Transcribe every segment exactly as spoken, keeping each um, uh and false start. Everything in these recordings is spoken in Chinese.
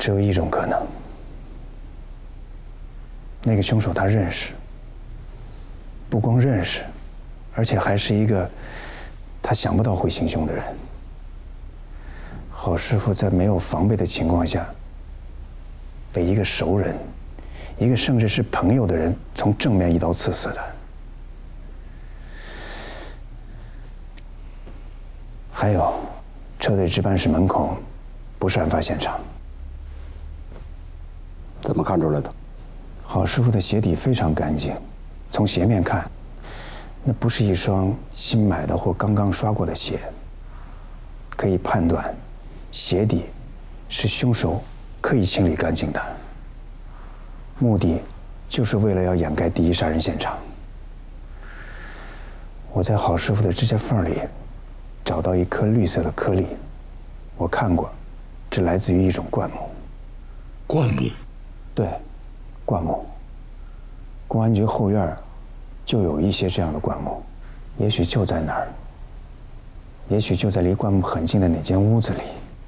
只有一种可能，那个凶手他认识，不光认识，而且还是一个他想不到会行凶的人。郝师傅在没有防备的情况下，被一个熟人，一个甚至是朋友的人从正面一刀刺死的。还有，车队值班室门口不是案发现场。 怎么看出来的？ 郝师傅的鞋底非常干净，从鞋面看，那不是一双新买的或刚刚刷过的鞋。可以判断，鞋底是凶手刻意清理干净的，目的就是为了要掩盖第一杀人现场。我在郝师傅的指甲缝里找到一颗绿色的颗粒，我看过，这来自于一种灌木。 灌木？ 对，灌木。公安局后院就有一些这样的灌木，也许就在那儿，也许就在离灌木很近的哪间屋子里。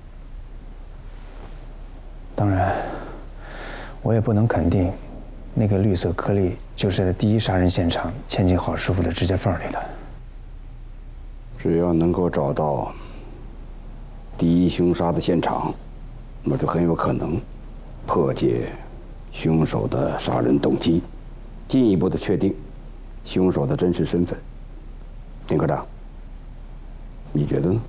当然，我也不能肯定，那个绿色颗粒就是在第一杀人现场嵌进郝师傅的指甲缝里的。 只要能够找到第一凶杀的现场，那就很有可能破解凶手的杀人动机，进一步的确定凶手的真实身份。丁科长，你觉得呢？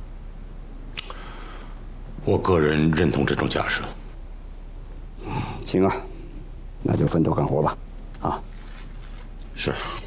我个人认同这种假设。 行啊，那就分头干活吧。啊， 是。